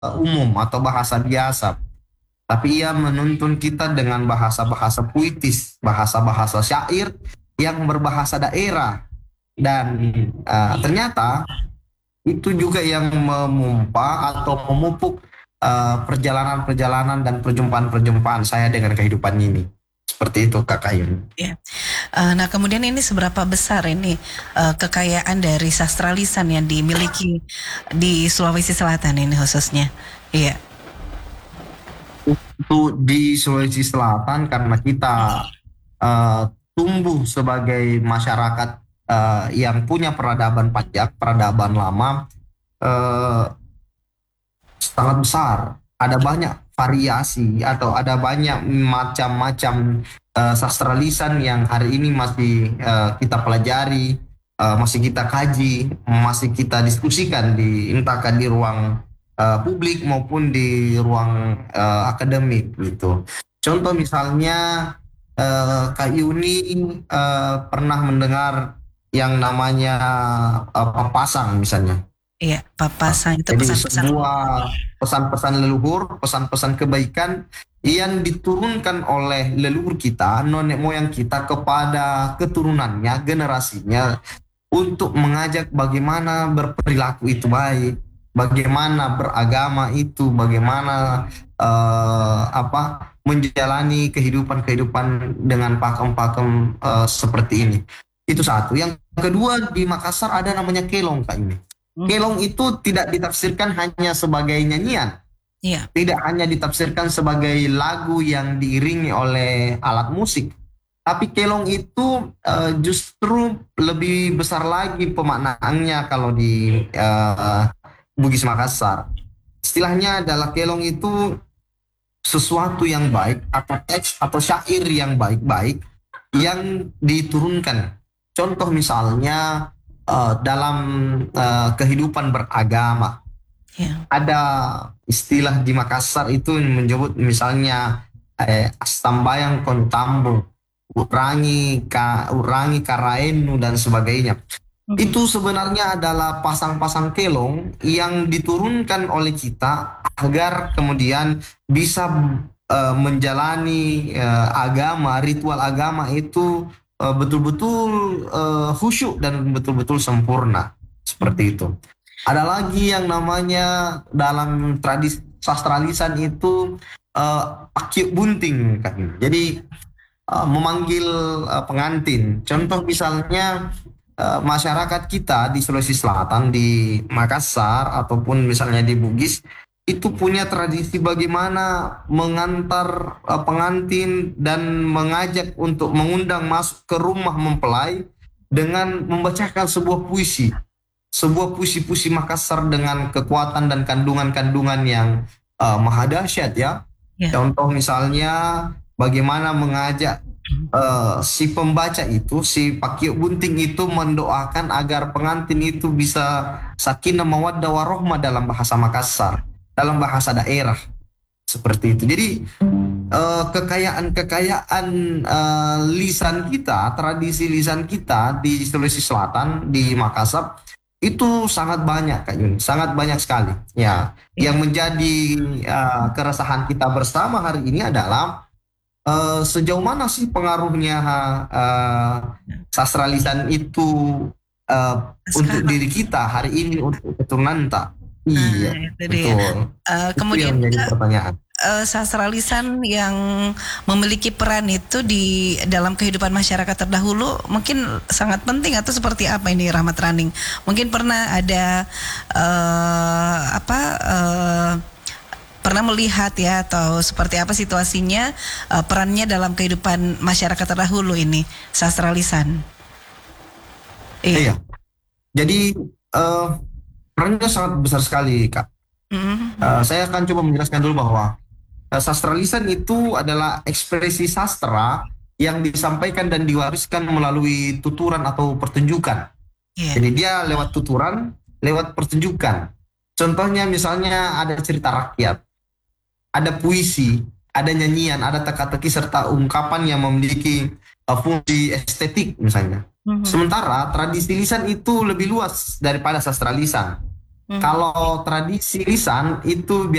umum atau bahasa biasa, tapi ia menuntun kita dengan bahasa-bahasa puitis, bahasa-bahasa syair yang berbahasa daerah. Dan ternyata itu juga yang memompa atau memupuk perjalanan-perjalanan dan perjumpaan-perjumpaan saya dengan kehidupan ini. Seperti itu Kak Kayun. Ya. Nah, kemudian ini seberapa besar ini kekayaan dari sastra lisan yang dimiliki di Sulawesi Selatan ini khususnya? Iya. Untuk di Sulawesi Selatan, karena kita uh, tumbuh sebagai masyarakat yang punya peradaban pajak, peradaban lama, uh, sangat besar. Ada banyak variasi atau ada banyak macam-macam sastra lisan yang hari ini masih kita pelajari, masih kita kaji, masih kita diskusikan di entahkah di ruang publik maupun di ruang akademik gitu. Contoh misalnya Kak Yuni pernah mendengar yang namanya papasang misalnya. Iya, papasan itu Jadi pesan-pesan. sebuah pesan-pesan leluhur, pesan-pesan kebaikan yang diturunkan oleh leluhur kita, nenek moyang kita kepada keturunannya, generasinya untuk mengajak bagaimana berperilaku itu baik, bagaimana beragama itu, bagaimana menjalani kehidupan-kehidupan dengan pakem-pakem seperti ini. Itu satu. Yang kedua di Makassar ada namanya kelong Kak ini. Kelong itu tidak ditafsirkan hanya sebagai nyanyian, Iya. tidak hanya ditafsirkan sebagai lagu yang diiringi oleh alat musik, tapi kelong itu justru lebih besar lagi pemaknaannya kalau di Bugis Makassar. Istilahnya adalah kelong itu sesuatu yang baik atau teks atau syair yang baik-baik yang diturunkan. Contoh misalnya dalam kehidupan beragama. Ya. Ada istilah di Makassar itu menyebut misalnya astambayang kontambo, urangi karaenu dan sebagainya. Itu sebenarnya adalah pasang-pasang kelong yang diturunkan oleh kita agar kemudian bisa menjalani agama, ritual agama itu betul-betul khusyuk dan betul-betul sempurna seperti itu. Ada lagi yang namanya dalam tradisi sastra lisan itu pakyuk bunting kan. Jadi memanggil pengantin. Contoh misalnya masyarakat kita di Sulawesi Selatan, di Makassar ataupun misalnya di Bugis itu punya tradisi bagaimana mengantar pengantin dan mengajak untuk mengundang masuk ke rumah mempelai dengan membacakan sebuah puisi-puisi Makassar dengan kekuatan dan kandungan-kandungan yang maha dahsyat ya. Contoh misalnya bagaimana mengajak si pembaca itu, si pakyuk bunting itu mendoakan agar pengantin itu bisa sakinah mawaddah warohmah dalam bahasa Makassar, dalam bahasa daerah seperti itu. Jadi kekayaan lisan kita, tradisi lisan kita di Sulawesi Selatan, di Makassar itu sangat banyak Kak Yun, sangat banyak sekali. Ya, yang menjadi keresahan kita bersama hari ini adalah sejauh mana sih pengaruhnya sastra lisan itu untuk diri kita hari ini, untuk keturunan tak? Iya, itu dia. betul. Kemudian itu yang menjadi pertanyaan. Sastra lisan yang memiliki peran itu di dalam kehidupan masyarakat terdahulu mungkin sangat penting atau seperti apa ini Rahmat Raning? Mungkin pernah ada pernah melihat ya atau seperti apa situasinya perannya dalam kehidupan masyarakat terdahulu ini sastra lisan? Iya. Jadi perannya sangat besar sekali Kak. Saya akan coba menjelaskan dulu bahwa sastra lisan itu adalah ekspresi sastra yang disampaikan dan diwariskan melalui tuturan atau pertunjukan. Jadi dia lewat tuturan, lewat pertunjukan. Contohnya misalnya ada cerita rakyat, ada puisi, ada nyanyian, ada teka-teki serta ungkapan yang memiliki fungsi estetik misalnya. Sementara tradisi lisan itu lebih luas daripada sastra lisan. Kalau tradisi lisan itu